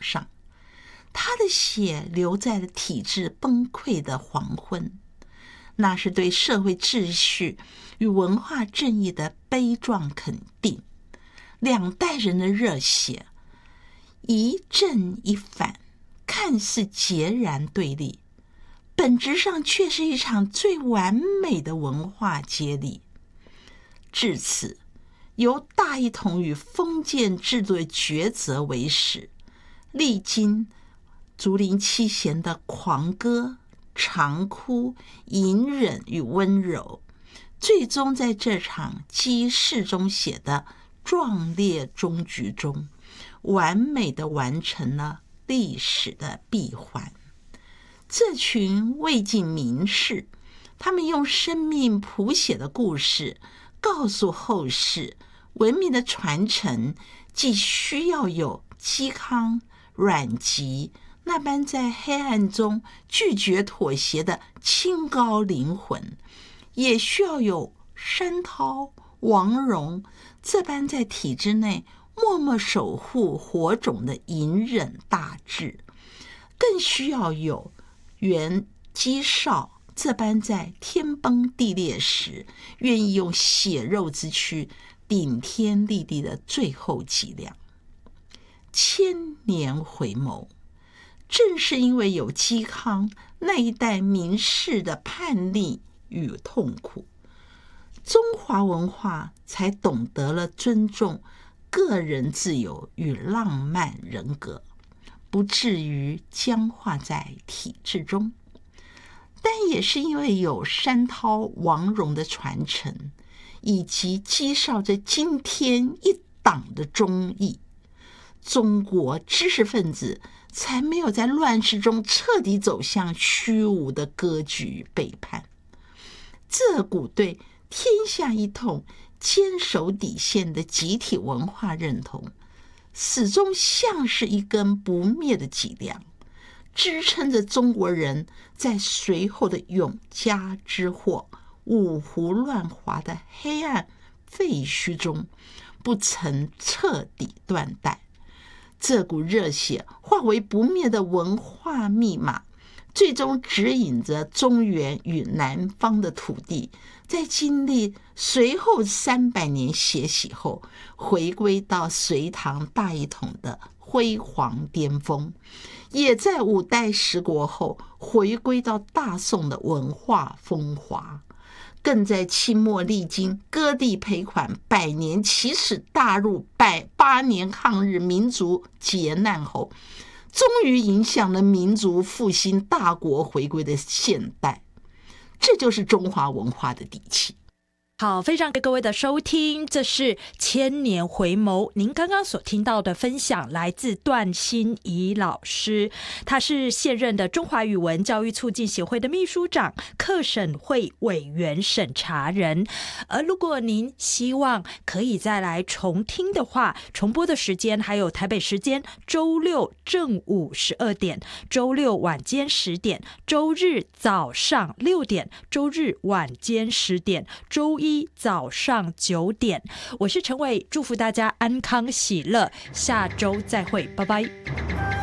上，他的血流在了体制崩溃的黄昏，那是对社会秩序与文化正义的悲壮肯定。两代人的热血，一正一反，看似截然对立，本质上却是一场最完美的文化接力。至此，由大一统与封建制度的抉择为始，历经竹林七贤的狂歌、长哭、隐忍与温柔，最终在这场激世中写的壮烈终局中，完美地完成了历史的闭环。这群魏晋名士，他们用生命谱写的故事告诉后世，文明的传承既需要有嵇康、阮籍那般在黑暗中拒绝妥协的清高灵魂，也需要有山涛、王戎这般在体制内默默守护火种的隐忍大志，更需要有袁基绍这般在天崩地裂时愿意用血肉之躯顶天立地的最后脊梁。千年回眸，正是因为有嵇康那一代名士的叛逆与痛苦，中华文化才懂得了尊重个人自由与浪漫人格，不至于僵化在体制中。但也是因为有山涛、王戎的传承，以及嵇绍这惊天一党的忠义，中国知识分子才没有在乱世中彻底走向虚无的割据与背叛。这股对天下一统、坚守底线的集体文化认同，始终像是一根不灭的脊梁，支撑着中国人在随后的永嘉之祸、五胡乱华的黑暗废墟中不曾彻底断代。这股热血化为不灭的文化密码，最终指引着中原与南方的土地，在经历随后300年血洗后，回归到隋唐大一统的辉煌巅峰，也在5代十国后回归到大宋的文化风华，更在清末历经割地赔款、100年起始大入8年抗日民族劫难后，终于影响了民族复兴、大国回归的现代。这就是中华文化的底气。 好，非常感谢各位的收听，这是千年回眸。您刚刚所听到的分享来自段欣怡老师，他是现任的中华语文教育促进协会的秘书长、课审会委员审查人。而如果您希望可以再来重听的话，重播的时间还有台北时间周六正午12点，周六晚间10点，周日早上6点，周日晚间10点，周一早上9点。我是陈伟，祝福大家安康喜乐，下周再会，拜拜。